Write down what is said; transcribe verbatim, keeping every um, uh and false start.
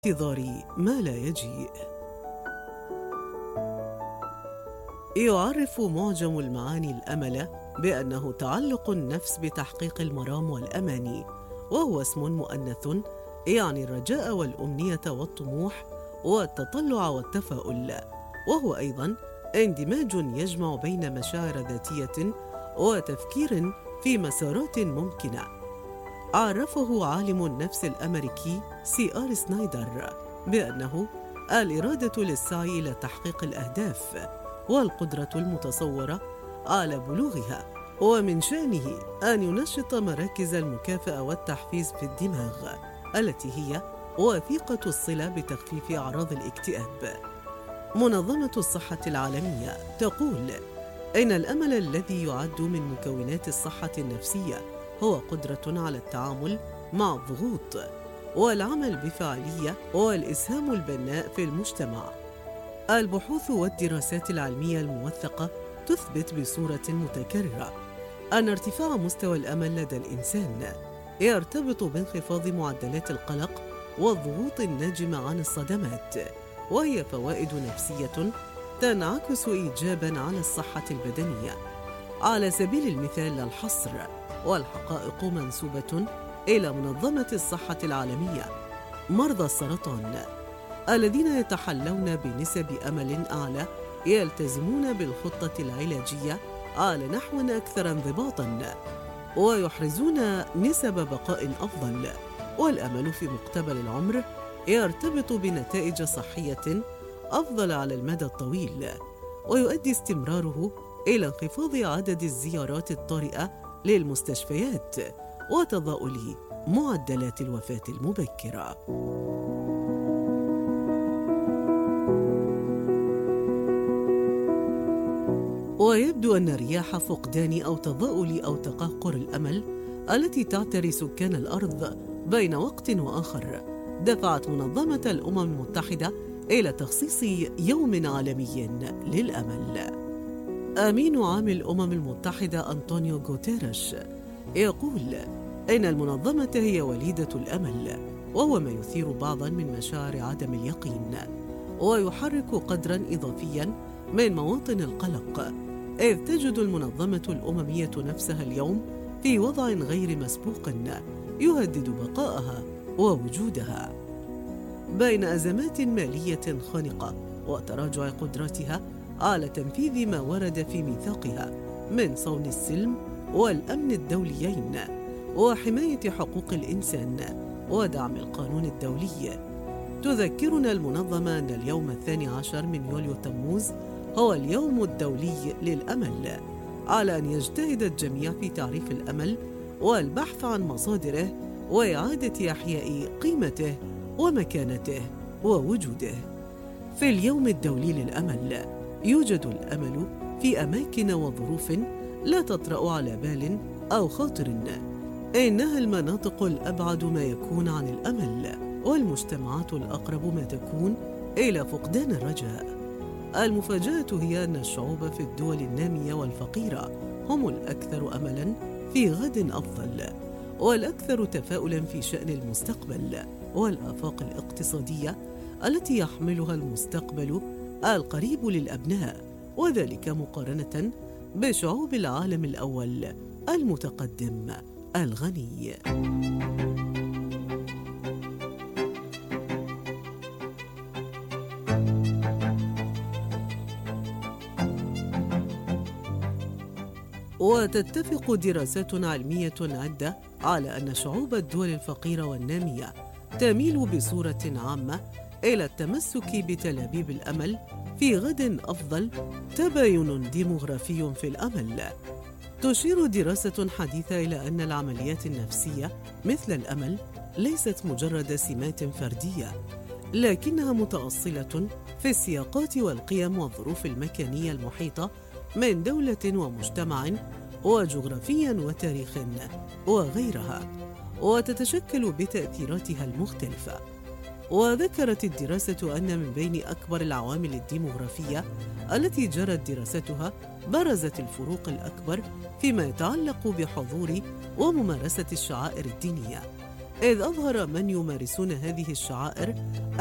انتظار ما لا يجيء. يعرف معجم المعاني الأمل بأنه تعلق النفس بتحقيق المرام والأماني، وهو اسم مؤنث يعني الرجاء والأمنية والطموح والتطلع والتفاؤل، وهو أيضاً اندماج يجمع بين مشاعر ذاتية وتفكير في مسارات ممكنة. عرفه عالم النفس الأمريكي سي آر سنايدر بأنه الإرادة للسعي إلى تحقيق الأهداف والقدرة المتصورة على بلوغها، ومن شأنه أن ينشط مراكز المكافأة والتحفيز في الدماغ التي هي وثيقة الصلة بتخفيف أعراض الاكتئاب. منظمة الصحة العالمية تقول إن الأمل الذي يعد من مكونات الصحة النفسية هو قدرة على التعامل مع الضغوط والعمل بفاعلية والإسهام البناء في المجتمع. البحوث والدراسات العلمية الموثقة تثبت بصورة متكررة أن ارتفاع مستوى الأمل لدى الإنسان يرتبط بانخفاض معدلات القلق والضغوط الناجمة عن الصدمات، وهي فوائد نفسية تنعكس إيجاباً على الصحة البدنية. على سبيل المثال لا الحصر، والحقائق منسوبة إلى منظمة الصحة العالمية، مرضى السرطان الذين يتحلون بنسب أمل أعلى يلتزمون بالخطة العلاجية على نحو أكثر انضباطاً ويحرزون نسب بقاء أفضل. والأمل في مقتبل العمر يرتبط بنتائج صحية أفضل على المدى الطويل، ويؤدي استمراره إلى انخفاض عدد الزيارات الطارئة للمستشفيات وتضاؤل معدلات الوفاة المبكرة. ويبدو أن رياح فقدان أو تضاؤل أو تقهقر الأمل التي تعتري سكان الأرض بين وقت وآخر دفعت منظمة الأمم المتحدة إلى تخصيص يوم عالمي للأمل. أمين عام الأمم المتحدة أنطونيو غوتيريش يقول إن المنظمة هي وليدة الأمل، وهو ما يثير بعضاً من مشاعر عدم اليقين ويحرك قدراً إضافياً من مواطن القلق، إذ تجد المنظمة الأممية نفسها اليوم في وضع غير مسبوق يهدد بقائها ووجودها. بين أزمات مالية خانقة وتراجع قدرتها على تنفيذ ما ورد في ميثاقها من صون السلم والأمن الدوليين وحماية حقوق الإنسان ودعم القانون الدولي، تذكرنا المنظمة أن اليوم الثاني عشر من يوليو تموز هو اليوم الدولي للأمل، على أن يجتهد الجميع في تعريف الأمل والبحث عن مصادره وإعادة إحياء قيمته ومكانته ووجوده. في اليوم الدولي للأمل يوجد الأمل في أماكن وظروف لا تطرأ على بال أو خاطر، إنها المناطق الأبعد ما يكون عن الأمل، والمجتمعات الأقرب ما تكون إلى فقدان الرجاء. المفاجأة هي أن الشعوب في الدول النامية والفقيرة هم الأكثر أملاً في غد أفضل، والأكثر تفاؤلاً في شأن المستقبل والآفاق الاقتصادية التي يحملها المستقبل القريب للأبناء، وذلك مقارنة بشعوب العالم الأول المتقدم الغني. وتتفق دراسات علمية عدة على أن شعوب الدول الفقيرة والنامية تميل بصورة عامة إلى التمسك بتلابيب الأمل في غد أفضل. تباين ديموغرافي في الأمل. تشير دراسة حديثة إلى أن العمليات النفسية مثل الأمل ليست مجرد سمات فردية، لكنها متأصلة في السياقات والقيم والظروف المكانية المحيطة من دولة ومجتمع وجغرافيا وتاريخ وغيرها، وتتشكل بتأثيراتها المختلفة. وذكرت الدراسة أن من بين أكبر العوامل الديموغرافية التي جرت دراستها برزت الفروق الأكبر فيما يتعلق بحضور وممارسة الشعائر الدينية، إذ أظهر من يمارسون هذه الشعائر